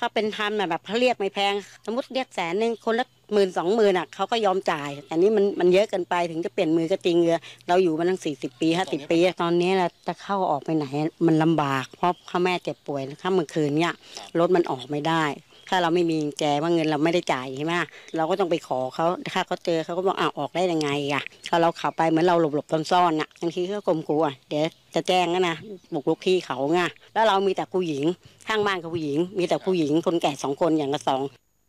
เขาเป็นทำแบบเขาเรียกไม่แพงสมมติเรียก100,000คนละ10,000 20,000อ่ะเขาก็ยอมจ่ายแต่นี้มันเยอะเกินไปถึงจะเปลี่ยนมือก็จริงเราอยู่มาตั้ง40 ปี50 ปีตอนนี้เราจะเข้าออกไปไหนมันลำบากเพราะพ่อแม่เจ็บป่วยค่ำกลางคืนเนี่ยรถมันออกไม่ได้ถ้าเราไม่มีแจว่าเงินเราไม่ได้จ่ายใช่ไหมเราก็ต้องไปขอเขาถ้าเขาเจอเขาก็บอกออกได้ยังไงอ่ะถ้าเราขับไปเหมือนเราหลบซ่อนๆอ่ะบางทีเขาข่มขู่อ่ะเดี๋ยวจะแจ้งนะบุกรุกที่เขาไงแล้วเรามีแต่ผู้หญิงข้างบ้านกับผู้หญิงมีแต่ผู้หญิงคนแก่2 คนอย่างละ2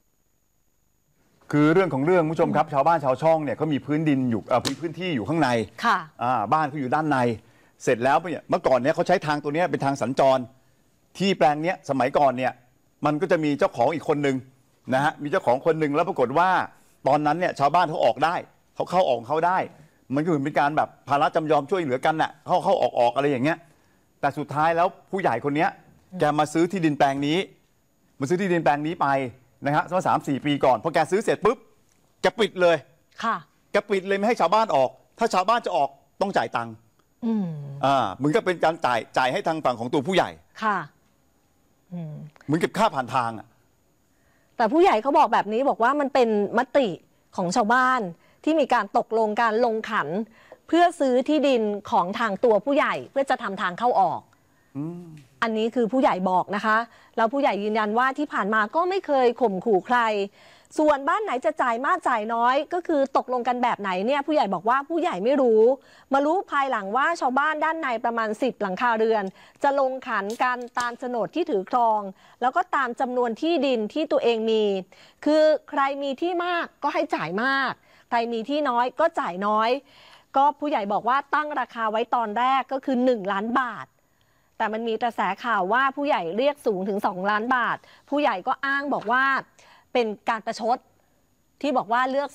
คือเรื่องของเรื่องผู้ชมครับชาวบ้านชาวช่องเนี่ยเขามีพื้นดินอยู่พื้นที่อยู่ข้างในค่ะบ้านเขาอยู่ด้านในเสร็จแล้วเนี่ยเมื่อก่อนเนี่ยเขาใช้ทางตัวนี้เป็นทางสัญจรที่แปลงเนี้ยสมัยก่อนเนี่ยมันก็จะมีเจ้าของอีกคนนึงนะฮะมีเจ้าของคนหนึ่งแล้วปรากฏว่าตอนนั้นเนี่ยชาวบ้านเขาออกได้เขาเข้าออกเขาได้มันก็เหมือนเป็นการแบบภาระจำยอมช่วยเหลือกันน่ะเข้าออกอะไรอย่างเงี้ยแต่สุดท้ายแล้วผู้ใหญ่คนเนี้ยแกมาซื้อที่ดินแปลงนี้ไปนะฮะเมื่อ3-4 ปีก่อนพอแกซื้อเสร็จปุ๊บแกปิดเลยค่ะแกปิดเลยไม่ให้ชาวบ้านออกถ้าชาวบ้านจะออกต้องจ่ายตังค์เหมือนกับเป็นการจ่ายให้ทางฝั่งของตัวผู้ใหญ่ค่ะเหมือนกับค่าผ่านทางอ่ะแต่ผู้ใหญ่เขาบอกแบบนี้บอกว่ามันเป็นมติของชาวบ้านที่มีการตกลงการลงขันเพื่อซื้อที่ดินของทางตัวผู้ใหญ่เพื่อจะทำทางเข้าออกอันนี้คือผู้ใหญ่บอกนะคะแล้วผู้ใหญ่ยืนยันว่าที่ผ่านมาก็ไม่เคยข่มขู่ใครส่วนบ้านไหนจะจ่ายมากจ่ายน้อยก็คือตกลงกันแบบไหนเนี่ยผู้ใหญ่บอกว่าผู้ใหญ่ไม่รู้มารู้ภายหลังว่าชาวบ้านด้านในประมาณ10 หลังคาเรือนจะลงขันกันตามโฉนดที่ถือครองแล้วก็ตามจำนวนที่ดินที่ตัวเองมีคือใครมีที่มากก็ให้จ่ายมากใครมีที่น้อยก็จ่ายน้อยก็ผู้ใหญ่บอกว่าตั้งราคาไว้ตอนแรกก็คือ1 ล้านบาทแต่มันมีกระแสข่าวว่าผู้ใหญ่เรียกสูงถึง2 ล้านบาทผู้ใหญ่ก็อ้างบอกว่าเป็นการประชดที่บอกว่าเลือก